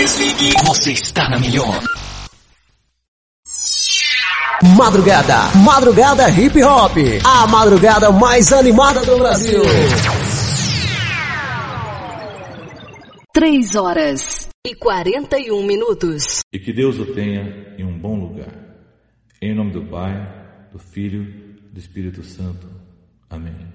Você está na melhor. Madrugada Hip Hop, a madrugada mais animada do Brasil. 3h41. E que Deus o tenha em um bom lugar. Em nome do Pai, do Filho, do Espírito Santo. Amém.